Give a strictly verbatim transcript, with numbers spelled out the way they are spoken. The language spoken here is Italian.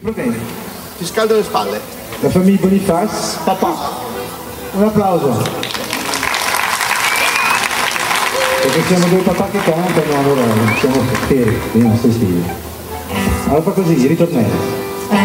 problemi? Ti scaldo le spalle. La famiglia Boniface? Papà. Un applauso. Perché siamo due papà che cantano, allora siamo feri, io non sto stile. Allora fa così, ritornello.